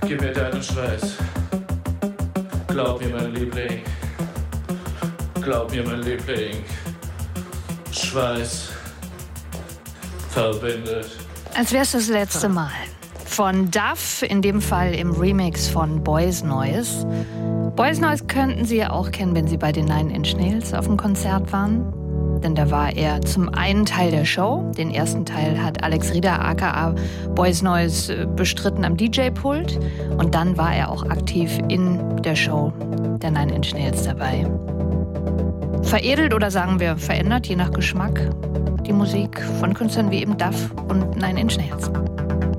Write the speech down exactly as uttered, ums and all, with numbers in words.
Gib mir deinen Schweiß. Glaub mir, mein Liebling. Glaub mir, mein Liebling. Schweiß verbindet. Als wär's das letzte Mal. Von Duff, in dem Fall im Remix von Boys Noize. Boys Noize könnten Sie ja auch kennen, wenn Sie bei den Nine Inch Nails auf dem Konzert waren. Denn da war er zum einen Teil der Show. Den ersten Teil hat Alex Rieder aka Boys Noize bestritten am D J-Pult. Und dann war er auch aktiv in der Show der Nine Inch Nails dabei. Veredelt oder sagen wir verändert, je nach Geschmack, die Musik von Künstlern wie eben Duff und Nine Inch Nails.